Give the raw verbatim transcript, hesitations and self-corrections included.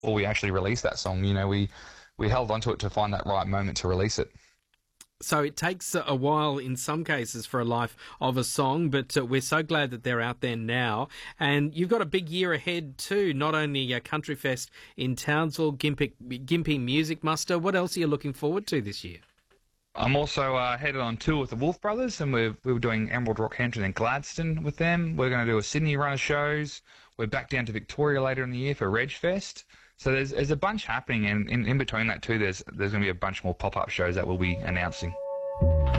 before we actually released that song. You know, we, we held onto it to find that right moment to release it. So it takes a while in some cases for a life of a song, but uh, we're so glad that they're out there now. And you've got a big year ahead too, not only uh, Country Fest in Townsville, Gympie, Gympie Music Muster. What else are you looking forward to this year? I'm also uh, headed on tour with the Wolf Brothers, and we're, we were doing Emerald, Rockhampton and Gladstone with them. We're going to do a Sydney run of shows. We're back down to Victoria later in the year for Reg Fest. So there's, there's a bunch happening, and in, in between that too, there's, there's going to be a bunch more pop-up shows that we'll be announcing.